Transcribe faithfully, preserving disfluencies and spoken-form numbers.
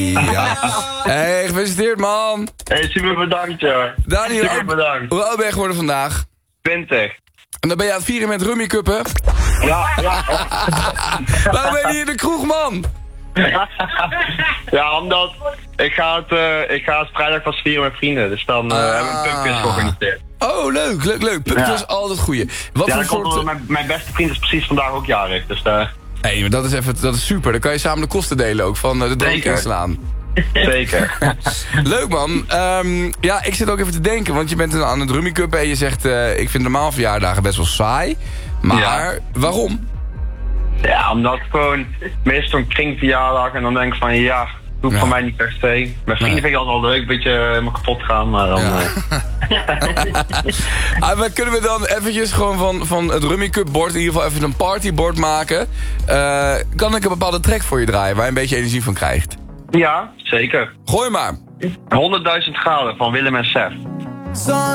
Ja. Hey, gefeliciteerd man. Hey, super bedankt, joh. Daniel, super bedankt. Hoe oud ben je geworden vandaag? twintig. En dan ben je aan het vieren met Rummy Cuppen. Ja, ja. Waarom ben je hier in de kroeg, man? Ja, omdat ik ga het, uh, ik ga het vrijdag pas vieren met vrienden. Dus dan uh, ah. hebben we een pubquiz georganiseerd. Oh, leuk, leuk, leuk. Pubquiz is ja. altijd goeie. Wat ja, voor dat komt soort... mijn, mijn beste vriend is precies vandaag ook jarig. Dus uh... Hé, hey, maar dat is, even, dat is super. Dan kan je samen de kosten delen ook van uh, de drank slaan. Zeker. Leuk man. Um, ja, ik zit ook even te denken, want je bent aan het Rummy Cup en je zegt, uh, ik vind normaal verjaardagen best wel saai. Maar ja. Waarom? Ja, omdat gewoon meestal een kringverjaardag en dan denk ik van ja, doe ja. van mij niet per se. Mijn vrienden nee. vind ik altijd wel leuk, een beetje helemaal kapot gaan, maar dan... Ja. Uh... ah, maar kunnen we dan eventjes gewoon van, van het Rummy Cup bord in ieder geval even een partybord maken? Uh, kan ik een bepaalde track voor je draaien waar je een beetje energie van krijgt? Ja, zeker. Gooi maar. honderdduizend graden van Willem en Sef.